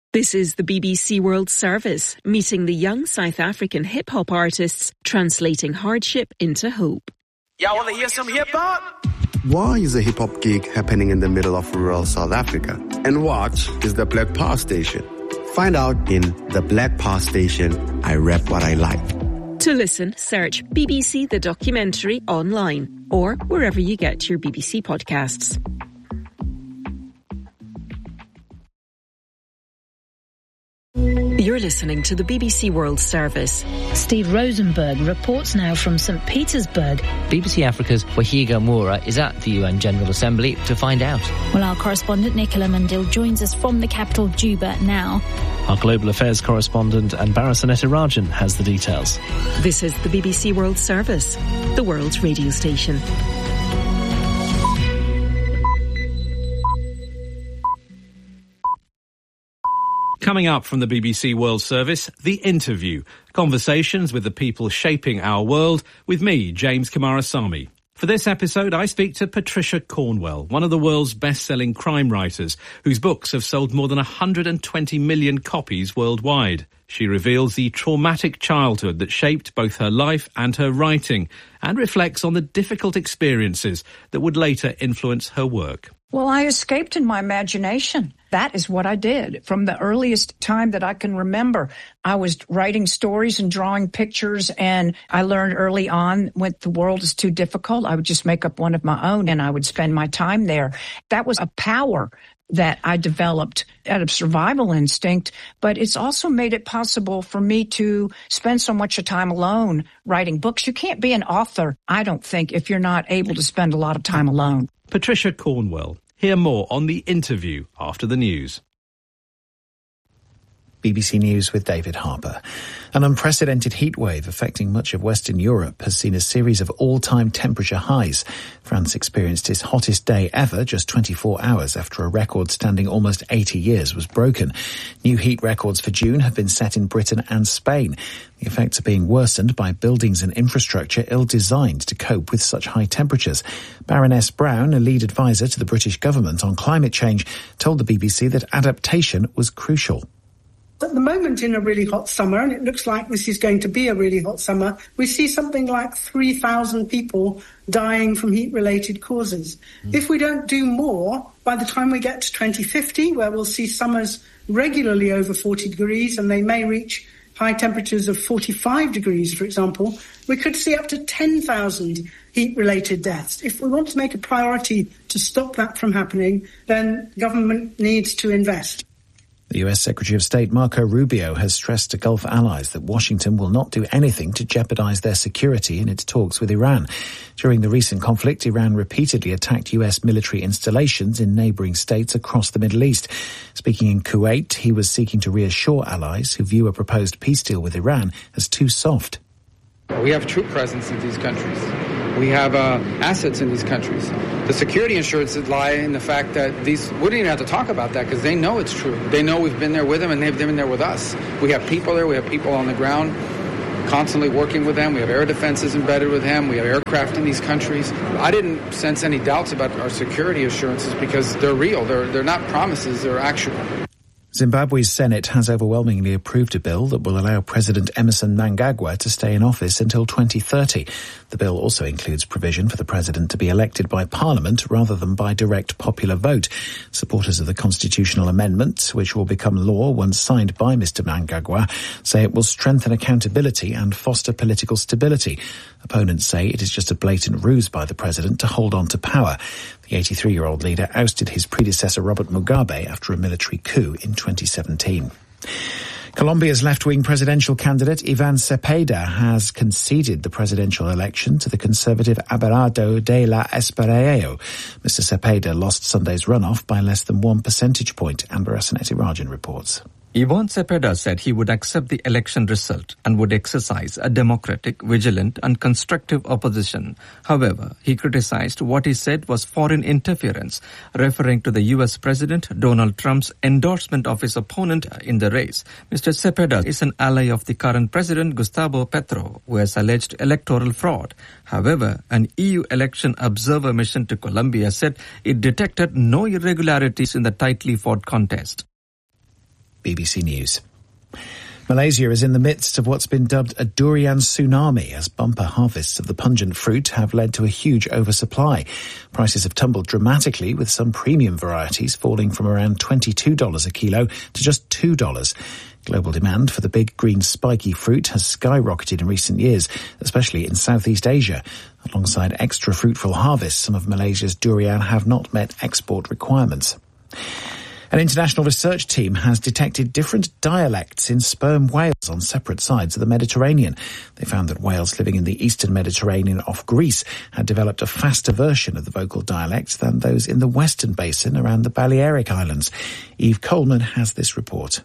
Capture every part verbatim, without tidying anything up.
This is the B B C World Service, meeting the young South African hip-hop artists translating hardship into hope. Y'all want to hear some hip-hop? Why is a hip-hop gig happening in the middle of rural South Africa? And what is the Black Power Station? Find out in The Black Power Station, I Rap What I Like. To listen, search B B C The Documentary online or wherever you get your B B C podcasts. You're listening to the B B C World Service. Steve Rosenberg reports now from Saint Petersburg. B B C Africa's Wahiga Moura is at the U N General Assembly to find out. Well, our correspondent Nicola Mandil joins us from the capital, Juba, now. Our global affairs correspondent Anbara Sanetirajan has the details. This is the B B C World Service, the world's radio station. Coming up from the B B C World Service, The Interview. Conversations with the people shaping our world with me, James Kumarasamy. For this episode, I speak to Patricia Cornwell, one of the world's best-selling crime writers, whose books have sold more than one hundred twenty million copies worldwide. She reveals the traumatic childhood that shaped both her life and her writing, and reflects on the difficult experiences that would later influence her work. Well, I escaped in my imagination. That is what I did from the earliest time that I can remember. I was writing stories and drawing pictures, and I learned early on when the world is too difficult, I would just make up one of my own and I would spend my time there. That was a power that I developed out of survival instinct, but it's also made it possible for me to spend so much time alone writing books. You can't be an author, I don't think, if you're not able to spend a lot of time alone. Patricia Cornwell. Hear more on The Interview after the news. B B C News with David Harper. An unprecedented heatwave affecting much of Western Europe has seen a series of all-time temperature highs. France experienced its hottest day ever just twenty-four hours after a record standing almost eighty years was broken. New heat records for June have been set in Britain and Spain. The effects are being worsened by buildings and infrastructure ill-designed to cope with such high temperatures. Baroness Brown, a lead advisor to the British government on climate change, told the B B C that adaptation was crucial. At the moment in a really hot summer, and it looks like this is going to be a really hot summer, we see something like three thousand people dying from heat-related causes. Mm. If we don't do more, by the time we get to twenty fifty, where we'll see summers regularly over forty degrees, and they may reach high temperatures of forty-five degrees, for example, we could see up to ten thousand heat-related deaths. If we want to make a priority to stop that from happening, then government needs to invest. The U S Secretary of State Marco Rubio has stressed to Gulf allies that Washington will not do anything to jeopardize their security in its talks with Iran. During the recent conflict, Iran repeatedly attacked U S military installations in neighboring states across the Middle East. Speaking in Kuwait, he was seeking to reassure allies who view a proposed peace deal with Iran as too soft. We have troop presence in these countries. We have uh, assets in these countries. The security assurances lie in the fact that these, we don't even have to talk about that because they know it's true. They know we've been there with them and they've been there with us. We have people there. We have people on the ground constantly working with them. We have air defenses embedded with them. We have aircraft in these countries. I didn't sense any doubts about our security assurances because they're real. They're, they're not promises. They're actual. Zimbabwe's Senate has overwhelmingly approved a bill that will allow President Emmerson Mnangagwa to stay in office until twenty thirty. The bill also includes provision for the president to be elected by Parliament rather than by direct popular vote. Supporters of the constitutional amendment, which will become law once signed by Mister Mnangagwa, say it will strengthen accountability and foster political stability. Opponents say it is just a blatant ruse by the president to hold on to power. The eighty-three-year-old leader ousted his predecessor Robert Mugabe after a military coup in twenty seventeen. Colombia's left-wing presidential candidate Ivan Cepeda has conceded the presidential election to the conservative Abelardo de la Espriella. Mister Cepeda lost Sunday's runoff by less than one percentage point, Anbara Sanetirajan reports. Ivan Cepeda said he would accept the election result and would exercise a democratic, vigilant and constructive opposition. However, he criticized what he said was foreign interference, referring to the U S President Donald Trump's endorsement of his opponent in the race. Mister Cepeda is an ally of the current president Gustavo Petro, who has alleged electoral fraud. However, an E U election observer mission to Colombia said it detected no irregularities in the tightly fought contest. B B C News. Malaysia is in the midst of what's been dubbed a durian tsunami as bumper harvests of the pungent fruit have led to a huge oversupply. Prices have tumbled dramatically, with some premium varieties falling from around twenty-two dollars a kilo to just two dollars. Global demand for the big green spiky fruit has skyrocketed in recent years, especially in Southeast Asia. Alongside extra fruitful harvests, some of Malaysia's durian have not met export requirements. An international research team has detected different dialects in sperm whales on separate sides of the Mediterranean. They found that whales living in the eastern Mediterranean off Greece had developed a faster version of the vocal dialect than those in the western basin around the Balearic Islands. Eve Coleman has this report.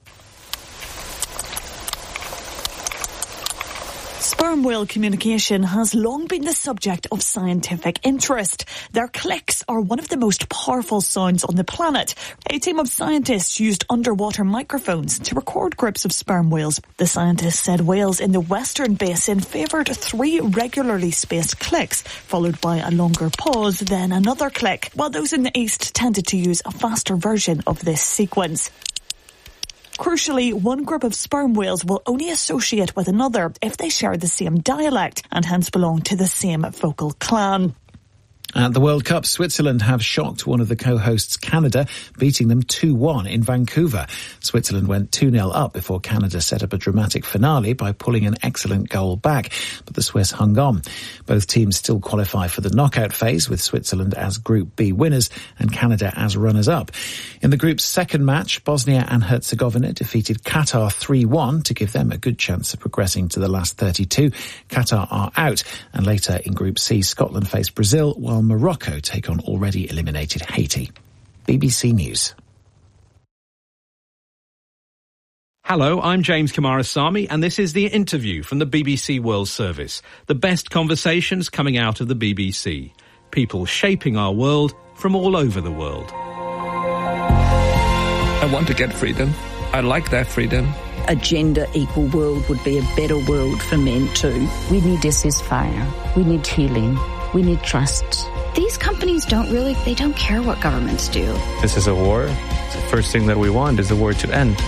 Sperm whale communication has long been the subject of scientific interest. Their clicks are one of the most powerful sounds on the planet. A team of scientists used underwater microphones to record groups of sperm whales. The scientists said whales in the western basin favoured three regularly spaced clicks, followed by a longer pause, then another click, while those in the east tended to use a faster version of this sequence. Crucially, one group of sperm whales will only associate with another if they share the same dialect and hence belong to the same vocal clan. At the World Cup, Switzerland have shocked one of the co-hosts, Canada, beating them two one in Vancouver. Switzerland went two nil up before Canada set up a dramatic finale by pulling an excellent goal back, but the Swiss hung on. Both teams still qualify for the knockout phase, with Switzerland as Group B winners and Canada as runners-up. In the group's second match, Bosnia and Herzegovina defeated Qatar three one to give them a good chance of progressing to the last thirty-two. Qatar are out, and later in Group C, Scotland face Brazil, while Morocco take on already eliminated Haiti. B B C News. Hello, I'm James Coomarasamy, and this is The Interview from the B B C World Service. The best conversations coming out of the B B C. People shaping our world from all over the world. I want to get freedom. I like that freedom. A gender-equal world would be a better world for men too. We need a ceasefire. We need healing. We need trust. These companies don't really, they don't care what governments do. This is a war. The first thing that we want is the war to end.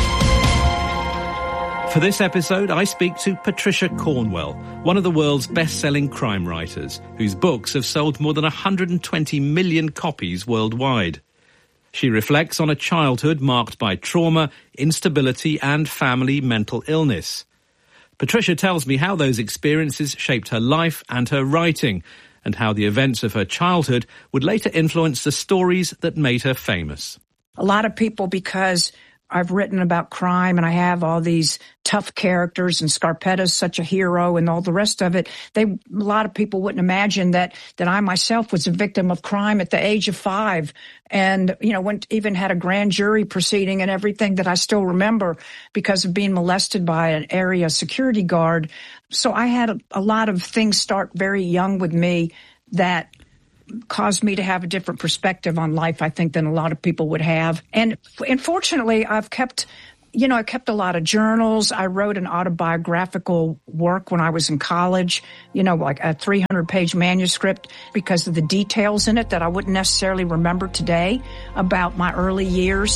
For this episode, I speak to Patricia Cornwell, one of the world's best-selling crime writers, whose books have sold more than one hundred twenty million copies worldwide. She reflects on a childhood marked by trauma, instability and family mental illness. Patricia tells me how those experiences shaped her life and her writing, and how the events of her childhood would later influence the stories that made her famous. A lot of people, because I've written about crime and I have all these tough characters and Scarpetta's such a hero and all the rest of it, they, a lot of people wouldn't imagine that, that I myself was a victim of crime at the age of five. And, you know, went, even had a grand jury proceeding and everything that I still remember because of being molested by an area security guard. So I had a, a lot of things start very young with me that caused me to have a different perspective on life, I think, than a lot of people would have. And unfortunately, I've kept, you know, I kept a lot of journals. I wrote an autobiographical work when I was in college, you know, like a three hundred page manuscript because of the details in it that I wouldn't necessarily remember today about my early years.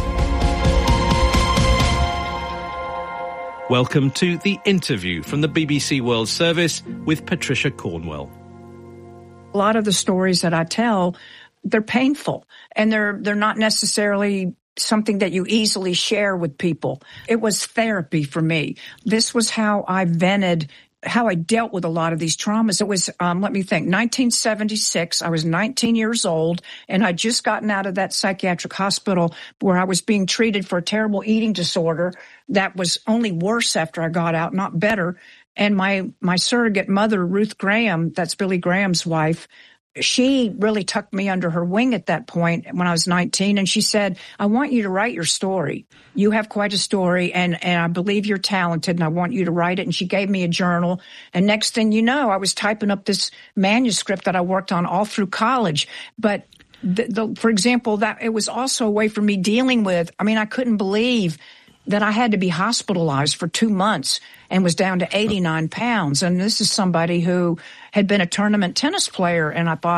Welcome to The Interview from the B B C World Service with Patricia Cornwell. A lot of the stories that I tell, they're painful and they're they're not necessarily something that you easily share with people. It was therapy for me. This was how I vented, how I dealt with a lot of these traumas. It was, um, let me think, nineteen seventy-six. I was nineteen years old and I'd just gotten out of that psychiatric hospital where I was being treated for a terrible eating disorder that was only worse after I got out, not better. And my, my surrogate mother, Ruth Graham, that's Billy Graham's wife, she really tucked me under her wing at that point when I was nineteen. And she said, I want you to write your story. You have quite a story and, and I believe you're talented and I want you to write it. And she gave me a journal. And next thing you know, I was typing up this manuscript that I worked on all through college. But the, the, for example, that it was also a way for me dealing with, I mean, I couldn't believe that I had to be hospitalized for two months and was down to eighty-nine pounds. And this is somebody who had been a tournament tennis player. And I thought,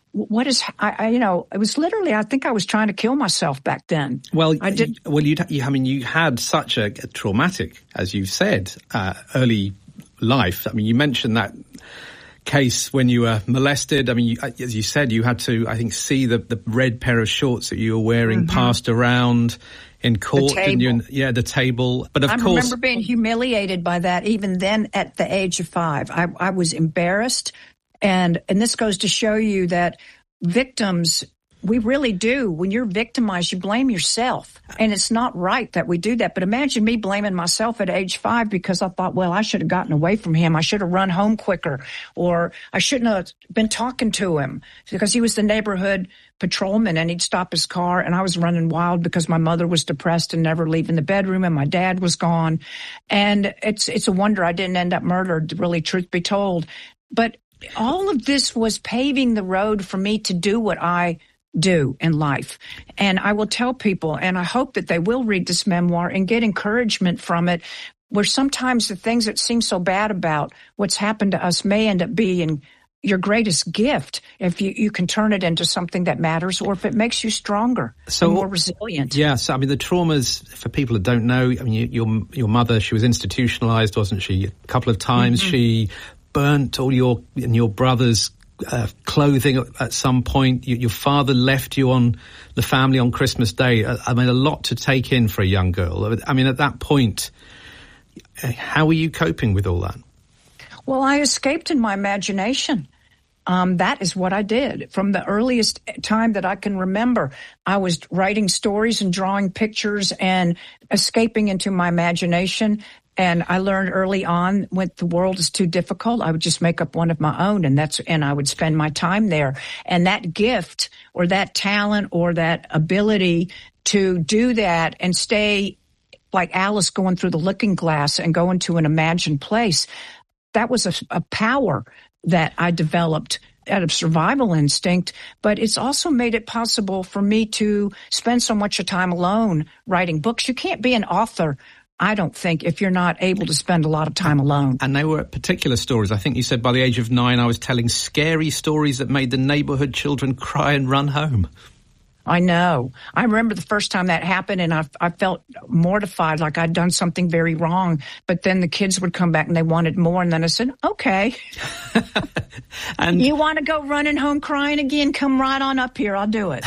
what is, I, I, you know, it was literally, I think I was trying to kill myself back then. Well, I did. Well, you, I mean, you had such a, a traumatic, as you've said, uh, early life. I mean, you mentioned that case when you were molested. I mean, you, as you said, you had to, I think, see the, the red pair of shorts that you were wearing mm-hmm. passed around in court. The you, yeah, the table. But of I course, I remember being humiliated by that. Even then, at the age of five, I, I was embarrassed. And and this goes to show you that victims, we really do. When you're victimized, you blame yourself. And it's not right that we do that. But imagine me blaming myself at age five because I thought, well, I should have gotten away from him. I should have run home quicker. Or I shouldn't have been talking to him because he was the neighborhood patrolman and he'd stop his car. And I was running wild because my mother was depressed and never leaving the bedroom and my dad was gone. And it's it's a wonder I didn't end up murdered, really, truth be told. But all of this was paving the road for me to do what I do in life. And I will tell people, and I hope that they will read this memoir and get encouragement from it, where sometimes the things that seem so bad about what's happened to us may end up being your greatest gift if you, you can turn it into something that matters or if it makes you stronger so, and more resilient. Yeah, so I mean, the traumas, for people that don't know, I mean, you, your your mother, she was institutionalized, wasn't she, a couple of times. Mm-hmm. She burnt all your and your brother's uh, clothing at some point. You, your father left you on the family on Christmas Day. I, I mean, a lot to take in for a young girl. I mean, at that point, how were you coping with all that? Well, I escaped in my imagination. Um, that is what I did. From the earliest time that I can remember, I was writing stories and drawing pictures and escaping into my imagination. And I learned early on when the world is too difficult, I would just make up one of my own, and that's and I would spend my time there. And that gift or that talent or that ability to do that and stay like Alice going through the looking glass and go into an imagined place, that was a, a power that I developed out of survival instinct, but it's also made it possible for me to spend so much time alone writing books. You can't be an author, I don't think, if you're not able to spend a lot of time alone. And they were particular stories. I think you said by the age of nine, I was telling scary stories that made the neighborhood children cry and run home. I know. I remember the first time that happened, and I, I felt mortified, like I'd done something very wrong. But then the kids would come back and they wanted more, and then I said, okay. And you want to go running home crying again? Come right on up here. I'll do it.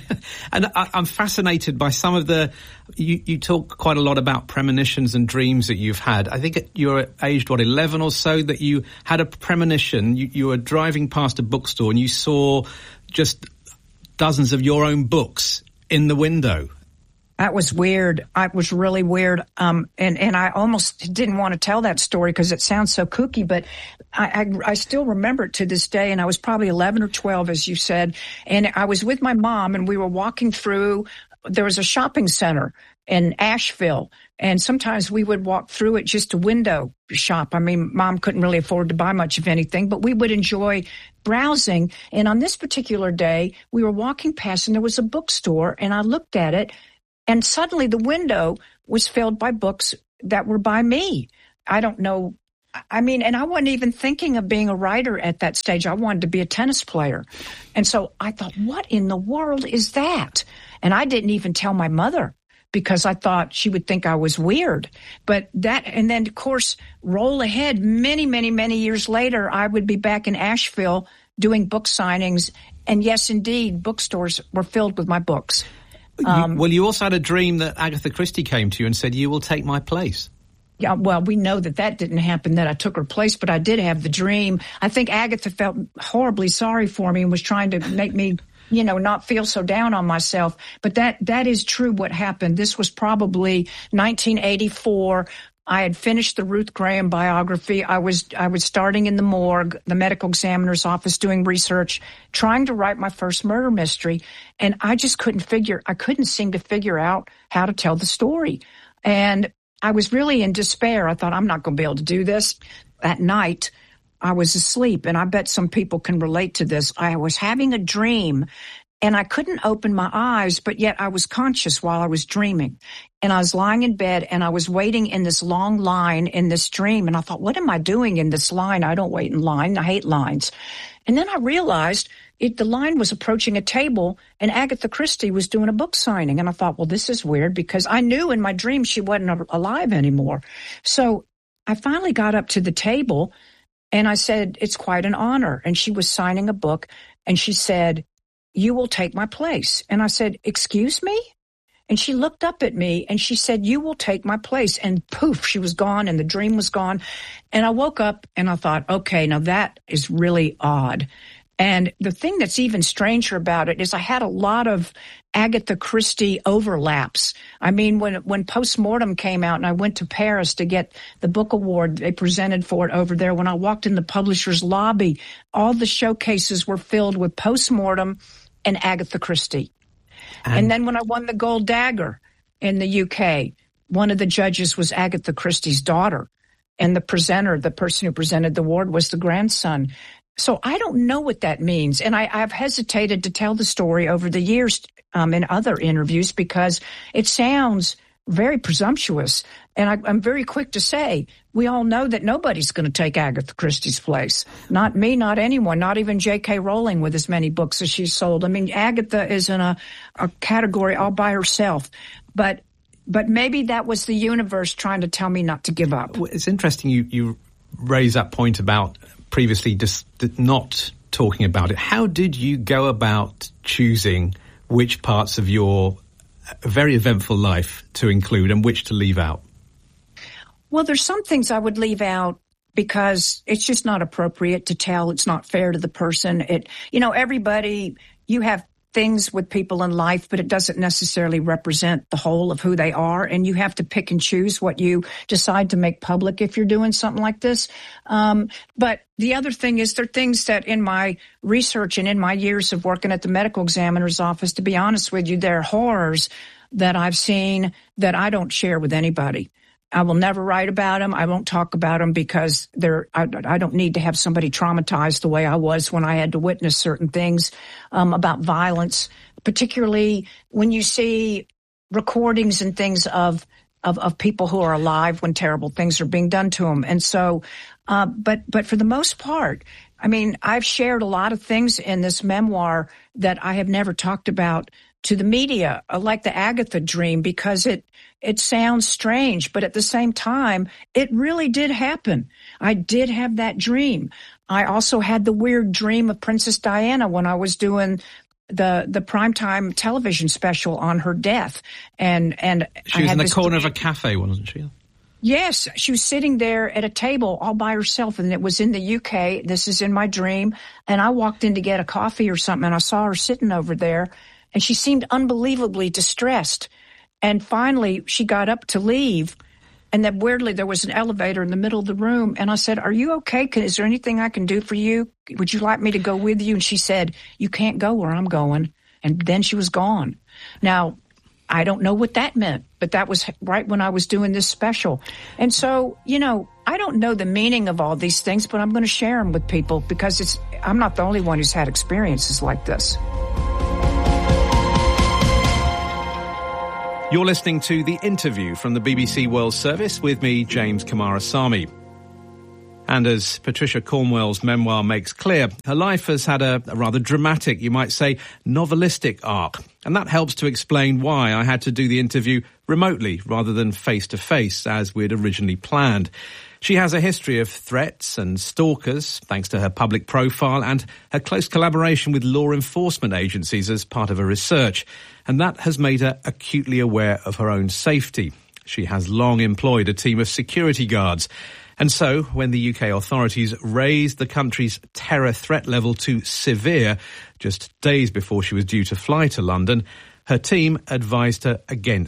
And I, I'm fascinated by some of the, you, you talk quite a lot about premonitions and dreams that you've had. I think you're aged, what, eleven or so, that you had a premonition. You, you were driving past a bookstore and you saw just dozens of your own books in the window. That was weird. It was really weird. Um, and, and I almost didn't want to tell that story because it sounds so kooky, but I, I, I still remember it to this day. And I was probably eleven or twelve, as you said. And I was with my mom and we were walking through, there was a shopping center in Asheville. And sometimes we would walk through it just to window shop. I mean, Mom couldn't really afford to buy much of anything, but we would enjoy browsing. And on this particular day, we were walking past and there was a bookstore and I looked at it and suddenly the window was filled by books that were by me. I don't know. I mean, and I wasn't even thinking of being a writer at that stage. I wanted to be a tennis player. And so I thought, what in the world is that? And I didn't even tell my mother, because I thought she would think I was weird. But that, and then, of course, roll ahead many, many, many years later, I would be back in Asheville doing book signings. And yes, indeed, bookstores were filled with my books. Um, you, well, you also had a dream that Agatha Christie came to you and said, you will take my place. Yeah, well, we know that that didn't happen, that I took her place, but I did have the dream. I think Agatha felt horribly sorry for me and was trying to make me, you know, not feel so down on myself. But that, that is true what happened. This was probably nineteen eighty-four. I had finished the Ruth Graham biography. I was, I was starting in the morgue, the medical examiner's office, doing research, trying to write my first murder mystery. And I just couldn't figure, I couldn't seem to figure out how to tell the story. And I was really in despair. I thought, I'm not going to be able to do this. At night, I was asleep, and I bet some people can relate to this. I was having a dream, and I couldn't open my eyes, but yet I was conscious while I was dreaming. And I was lying in bed, and I was waiting in this long line in this dream. And I thought, what am I doing in this line? I don't wait in line. I hate lines. And then I realized it, the line was approaching a table, and Agatha Christie was doing a book signing. And I thought, well, this is weird, because I knew in my dream she wasn't alive anymore. So I finally got up to the table, and I said, it's quite an honor. And she was signing a book, and she said, you will take my place. And I said, excuse me? And she looked up at me, and she said, you will take my place. And poof, she was gone, and the dream was gone. And I woke up, and I thought, okay, now that is really odd. And the thing that's even stranger about it is I had a lot of Agatha Christie overlaps. I mean, when when Postmortem came out and I went to Paris to get the book award they presented for it over there, when I walked in the publisher's lobby, all the showcases were filled with Postmortem and Agatha Christie. And, and then when I won the Gold Dagger in the U K, one of the judges was Agatha Christie's daughter. And the presenter, the person who presented the award, was the grandson. So I don't know what that means. And I, I've hesitated to tell the story over the years um, in other interviews because it sounds very presumptuous. And I, I'm very quick to say, we all know that nobody's going to take Agatha Christie's place. Not me, not anyone, not even J K. Rowling with as many books as she's sold. I mean, Agatha is in a, a category all by herself. But but maybe that was the universe trying to tell me not to give up. Well, it's interesting you, you raise that point about previously just not talking about it. How did you go about choosing which parts of your very eventful life to include and which to leave out? Well, there's some things I would leave out because it's just not appropriate to tell. It's not fair to the person. It, you know, everybody, you have things with people in life, but it doesn't necessarily represent the whole of who they are. And you have to pick and choose what you decide to make public if you're doing something like this. Um, but the other thing is there are things that in my research and in my years of working at the medical examiner's office, to be honest with you, there are horrors that I've seen that I don't share with anybody. I will never write about them. I won't talk about them because they're, I, I don't need to have somebody traumatized the way I was when I had to witness certain things um, about violence, particularly when you see recordings and things of, of, of people who are alive when terrible things are being done to them. And so, uh, but, but for the most part, I mean, I've shared a lot of things in this memoir that I have never talked about to the media, like the Agatha dream, because it, it sounds strange, but at the same time, it really did happen. I did have that dream. I also had the weird dream of Princess Diana when I was doing the, the primetime television special on her death. And, and she was I in the this corner dream. of a cafe, wasn't she? Yes, she was sitting there at a table all by herself, and it was in the U K. This is in my dream. And I walked in to get a coffee or something, and I saw her sitting over there, and she seemed unbelievably distressed. And finally, she got up to leave, and then weirdly, there was an elevator in the middle of the room, and I said, are you okay? Can, is there anything I can do for you? Would you like me to go with you? And she said, you can't go where I'm going. And then she was gone. Now, I don't know what that meant, but that was right when I was doing this special. And so, you know, I don't know the meaning of all these things, but I'm going to share them with people because it's, I'm not the only one who's had experiences like this. You're listening to The Interview from the B B C World Service with me, James Coomarasamy. And as Patricia Cornwell's memoir makes clear, her life has had a, a rather dramatic, you might say, novelistic arc. And that helps to explain why I had to do the interview remotely rather than face-to-face as we'd originally planned. She has a history of threats and stalkers, thanks to her public profile and her close collaboration with law enforcement agencies as part of her research. And that has made her acutely aware of her own safety. She has long employed a team of security guards. And so, when the U K authorities raised the country's terror threat level to severe, just days before she was due to fly to London, her team advised her against